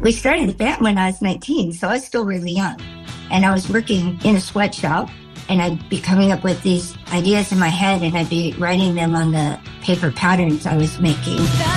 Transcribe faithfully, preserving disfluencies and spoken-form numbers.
We started the band when I was nineteen, so I was still really young. And I was working in a sweatshop, and I'd be coming up with these ideas in my head, and I'd be writing them on the paper patterns I was making.